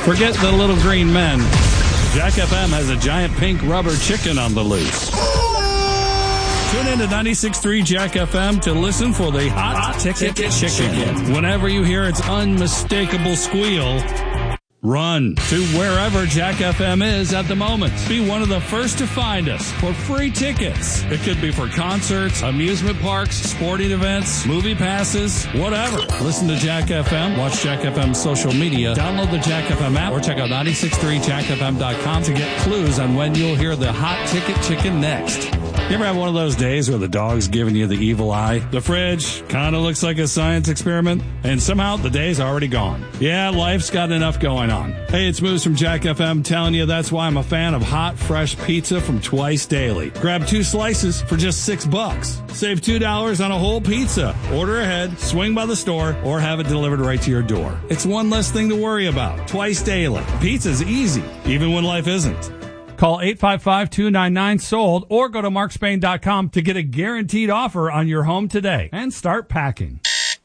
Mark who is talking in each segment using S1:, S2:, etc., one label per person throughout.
S1: Forget the little green men. Jack FM has a giant pink rubber chicken on the loose. Tune in to 96.3 Jack FM to listen for the hot ticket chicken. Whenever you hear its unmistakable squeal, run to wherever Jack FM is at the moment. Be one of the first to find us for free tickets. It could be for concerts, amusement parks, sporting events, movie passes, whatever. Listen to Jack FM, watch Jack FM's social media, download the Jack FM app, or check out 963jackfm.com to get clues on when you'll hear the hot ticket chicken next. You ever have one of those days where the dog's giving you the evil eye? The fridge kind of looks like a science experiment, and somehow the day's already gone. Yeah, life's got enough going on. Hey, it's Moose from Jack FM telling you that's why I'm a fan of hot, fresh pizza from Twice Daily. Grab 2 slices for just $6. Save $2 on a whole pizza. Order ahead, swing by the store, or have it delivered right to your door. It's one less thing to worry about. Twice Daily. Pizza's easy, even when life isn't. Call 855-299-SOLD or go to markspain.com to get a guaranteed offer on your home today and start packing.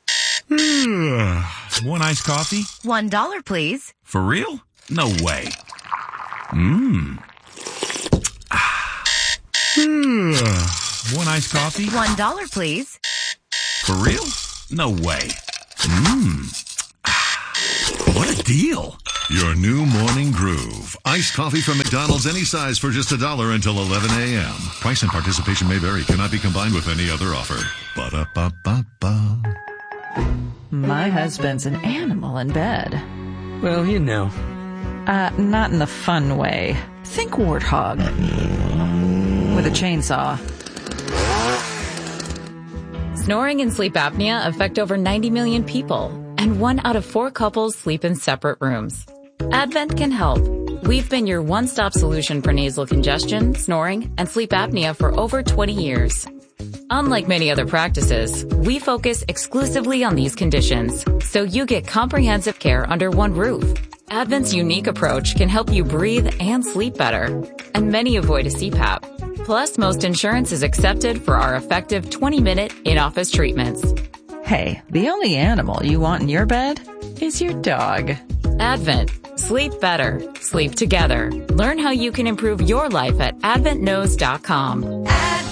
S2: One iced coffee?
S3: $1, please.
S2: For real? No way. One iced coffee?
S3: $1, please.
S2: For real? No way. What a deal.
S4: Your new morning groove. Iced coffee from McDonald's, any size for just $1 until 11 a.m. Price and participation may vary. Cannot be combined with any other offer. Ba-da-ba-ba-ba.
S5: My husband's an animal in bed.
S6: Well, you know.
S5: Not in the fun way. Think warthog. With a chainsaw.
S7: Snoring and sleep apnea affect over 90 million people, and 1 out of 4 couples sleep in separate rooms. Advent can help. We've been your one-stop solution for nasal congestion, snoring, and sleep apnea for over 20 years. Unlike many other practices, we focus exclusively on these conditions, so you get comprehensive care under one roof. Advent's unique approach can help you breathe and sleep better, and many avoid a CPAP. Plus, most insurance is accepted for our effective 20-minute in-office treatments.
S5: Hey, the only animal you want in your bed is your dog.
S7: Advent. Sleep better. Sleep together. Learn how you can improve your life at adventknows.com.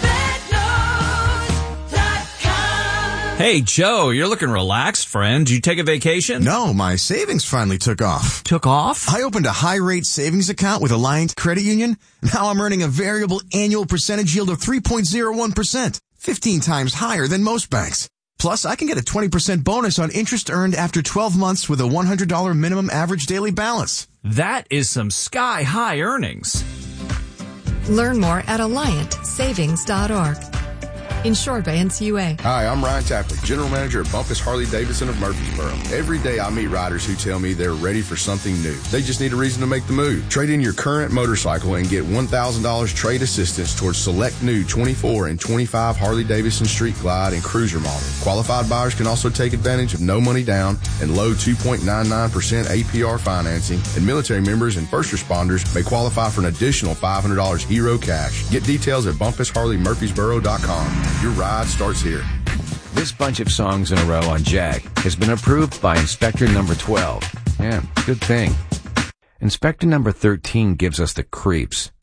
S8: Hey, Joe, you're looking relaxed, friend. Did you take a vacation?
S9: No, my savings finally took off.
S8: Took off?
S9: I opened a high-rate savings account with Alliant Credit Union. Now I'm earning a variable annual percentage yield of 3.01%, 15 times higher than most banks. Plus, I can get a 20% bonus on interest earned after 12 months with a $100 minimum average daily balance.
S8: That is some sky-high earnings.
S10: Learn more at AlliantSavings.org. Insured by NCUA.
S11: Hi, I'm Ryan Tapley, General Manager at Bumpus Harley-Davidson of Murfreesboro. Every day I meet riders who tell me they're ready for something new. They just need a reason to make the move. Trade in your current motorcycle and get $1,000 trade assistance towards select new 24 and 25 Harley-Davidson Street Glide and Cruiser models. Qualified buyers can also take advantage of no money down and low 2.99% APR financing, and military members and first responders may qualify for an additional $500 Hero cash. Get details at BumpusHarleyMurfreesboro.com. Your ride starts here.
S12: This bunch of songs in a row on Jag has been approved by Inspector number 12. Yeah, good thing. Inspector number 13 gives us the creeps.